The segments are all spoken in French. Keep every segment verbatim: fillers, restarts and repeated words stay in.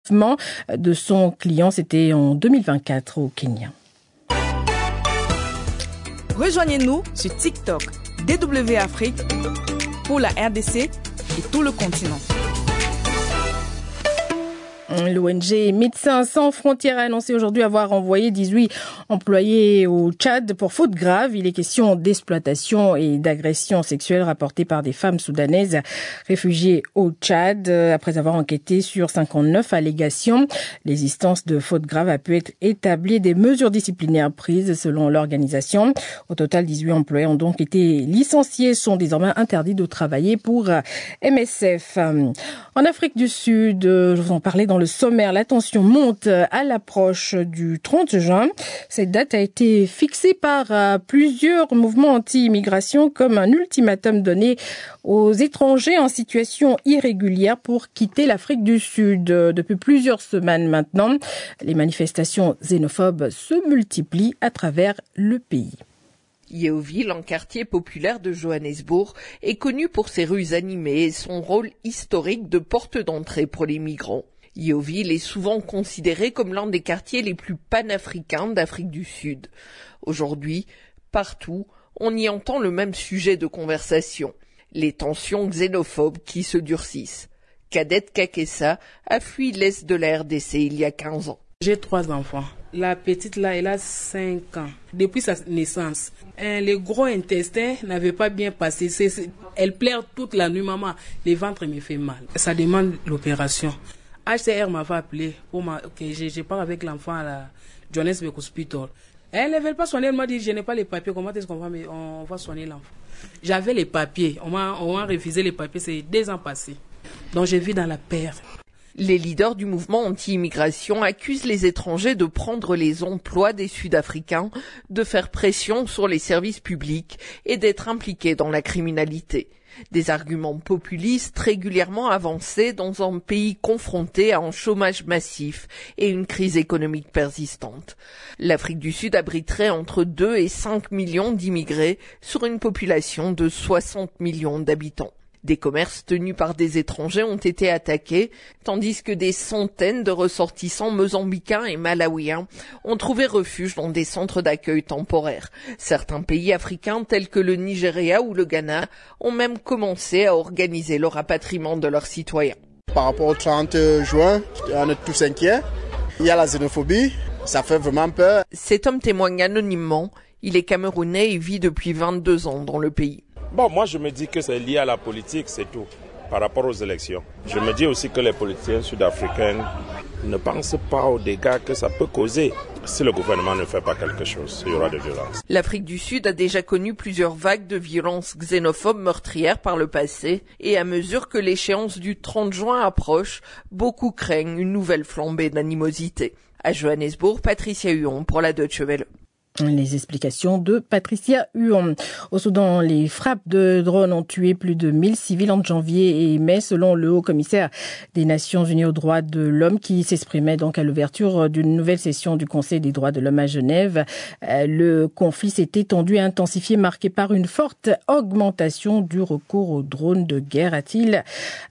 l'enlèvement de son client. C'était en deux mille vingt-quatre au Kenya. Rejoignez-nous sur TikTok, D W Afrique, pour la R D C et tout le continent. L'O N G Médecins sans frontières a annoncé aujourd'hui avoir envoyé dix-huit employés au Tchad pour faute grave. Il est question d'exploitation et d'agression sexuelle rapportées par des femmes soudanaises réfugiées au Tchad. Après avoir enquêté sur cinquante-neuf allégations, l'existence de faute grave a pu être établie. Des mesures disciplinaires prises selon l'organisation. Au total, dix-huit employés ont donc été licenciés, sont désormais interdits de travailler pour M S F. En Afrique du Sud, je vous en parlais dans le sommaire, la tension monte à l'approche du trente juin. Cette date a été fixée par plusieurs mouvements anti-immigration comme un ultimatum donné aux étrangers en situation irrégulière pour quitter l'Afrique du Sud. Depuis plusieurs semaines maintenant, les manifestations xénophobes se multiplient à travers le pays. Yeoville, un quartier populaire de Johannesburg, est connu pour ses rues animées et son rôle historique de porte d'entrée pour les migrants. Yeoville est souvent considéré comme l'un des quartiers les plus panafricains d'Afrique du Sud. Aujourd'hui, partout, on y entend le même sujet de conversation, les tensions xénophobes qui se durcissent. Kadette Kakessa a fui l'est de la R D C il y a quinze ans. J'ai trois enfants. La petite là, elle a cinq ans. Depuis sa naissance, hein, les gros intestins n'avaient pas bien passé. C'est, c'est, elle pleure toute la nuit, maman. Le ventre me fait mal. Ça demande l'opération. H C R m'avait appelé pour ma, que je, je pars avec l'enfant à la Johannesburg Hospital. Elle ne veut pas soigner. Elle m'a dit, je n'ai pas les papiers. Comment est-ce qu'on va, mais on va soigner l'enfant? J'avais les papiers. On m'a, on m'a refusé les papiers. C'est deux ans passés. Donc je vis dans la perte. Les leaders du mouvement anti-immigration accusent les étrangers de prendre les emplois des Sud-Africains, de faire pression sur les services publics et d'être impliqués dans la criminalité. Des arguments populistes régulièrement avancés dans un pays confronté à un chômage massif et une crise économique persistante. L'Afrique du Sud abriterait entre deux et cinq millions d'immigrés sur une population de soixante millions d'habitants. Des commerces tenus par des étrangers ont été attaqués, tandis que des centaines de ressortissants mozambicains et malawiens ont trouvé refuge dans des centres d'accueil temporaires. Certains pays africains tels que le Nigeria ou le Ghana ont même commencé à organiser le rapatriement de leurs citoyens. Par rapport au trente juin, on est tous inquiets. Il y a la xénophobie, ça fait vraiment peur. Cet homme témoigne anonymement. Il est camerounais et vit depuis vingt-deux ans dans le pays. Bon, moi je me dis que c'est lié à la politique, c'est tout, par rapport aux élections. Je me dis aussi que les politiciens sud-africains ne pensent pas aux dégâts que ça peut causer. Si le gouvernement ne fait pas quelque chose, il y aura de violence. L'Afrique du Sud a déjà connu plusieurs vagues de violences xénophobes meurtrières par le passé, et à mesure que l'échéance du trente juin approche, beaucoup craignent une nouvelle flambée d'animosité. À Johannesburg, Patricia Huon pour la Deutsche Welle. Les explications de Patricia Huon. Au Soudan, les frappes de drones ont tué plus de mille civils entre janvier et mai, selon le haut-commissaire des Nations Unies aux droits de l'homme, qui s'exprimait donc à l'ouverture d'une nouvelle session du Conseil des droits de l'homme à Genève. Le conflit s'est étendu et intensifié, marqué par une forte augmentation du recours aux drones de guerre, a-t-il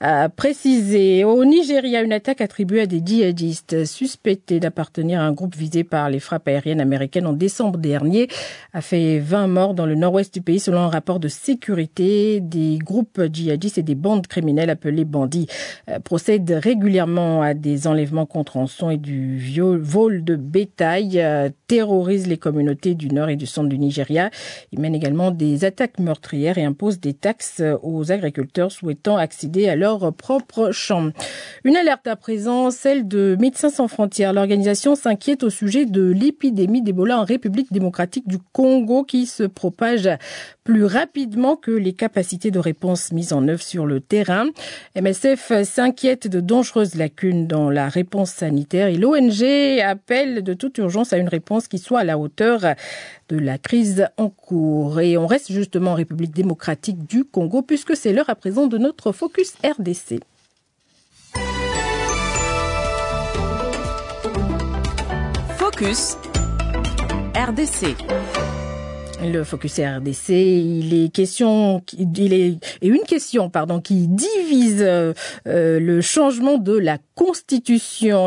précisé. Au Nigeria, une attaque attribuée à des djihadistes suspectés d'appartenir à un groupe visé par les frappes aériennes américaines en décembre dernier a fait vingt morts dans le nord-ouest du pays, selon un rapport de sécurité. Des groupes djihadistes et des bandes criminelles appelées bandits euh, procèdent régulièrement à des enlèvements contre rançon et du viol, vol de bétail, euh, terrorisent les communautés du nord et du centre du Nigeria. Ils mènent également des attaques meurtrières et imposent des taxes aux agriculteurs souhaitant accéder à leurs propres champs. Une alerte à présent, celle de Médecins sans frontières. L'organisation s'inquiète au sujet de l'épidémie d'Ebola en République démocratique du Congo qui se propage plus rapidement que les capacités de réponse mises en œuvre sur le terrain. M S F s'inquiète de dangereuses lacunes dans la réponse sanitaire et l'O N G appelle de toute urgence à une réponse qui soit à la hauteur de la crise en cours. Et on reste justement en République démocratique du Congo puisque c'est l'heure à présent de notre Focus R D C. Focus R D C. Le Focus R D C, il est question, il est et une question, pardon, qui divise euh, le changement de la Constitution.